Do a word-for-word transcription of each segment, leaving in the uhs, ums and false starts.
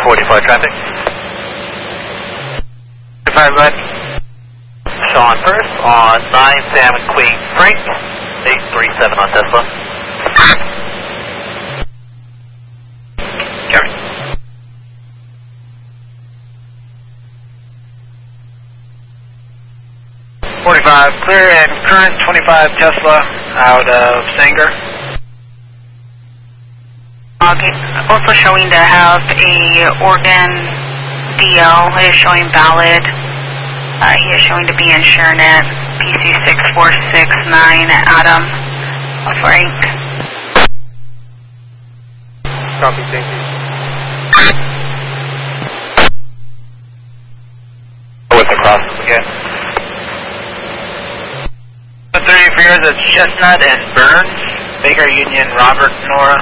forty-five traffic. forty-five, go ahead. Sean first on nine Sam and Queen Frank, eight three seven on Tesla. Carry. forty-five, clear and current twenty-five Tesla out of Sanger. Okay, also showing to have a Oregon D L, it is showing valid. Uh, he is showing to be in SureNet, P C six four six nine Adam Frank. Copy, thank you. With the crosses again. thirty for yours, it's Chestnut and Burns, Baker Union, Robert, Nora.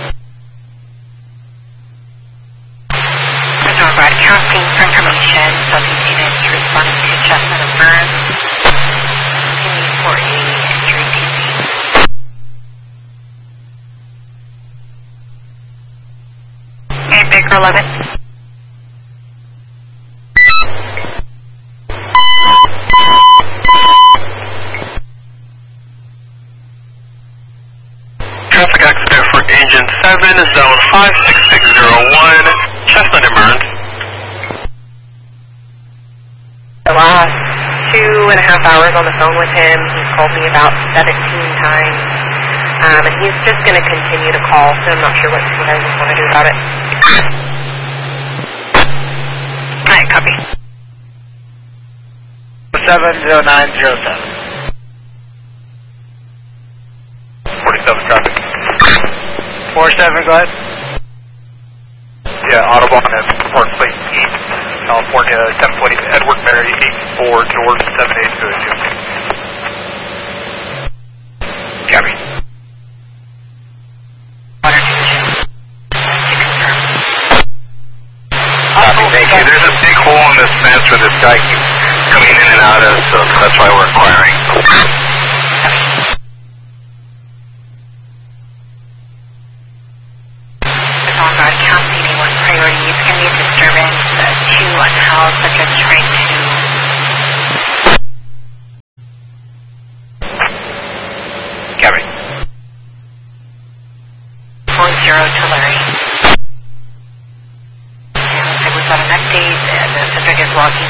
Broadcasting for information, subject units responding to Chestnut and Burns. Continue for a entry T C. Okay, Baker eleven. Traffic accident for engine seven, zone five six six zero one, Chestnut and Burns. The last two and a half hours on the phone with him, he's called me about seventeen times, um, and he's just going to continue to call, so I'm not sure what you guys want to do about it. Alright, copy. seven zero nine zero seven. forty-seven traffic. forty-seven, go ahead. Yeah, Audubon at Port Plate East, California, ten twenty Edward Mary, eight four George, seven eight two two. Copy. Water condition. To confirm. Copy, thank you. There's a big hole in this fence where this guy keeps coming in and out of, so that's why we're inquiring. Broadcasting A one priority. It's going to be a disturbance uh, to unhoused subject trying to Copy. four zero to Larry. And so we've got an update. Uh, the subject is walking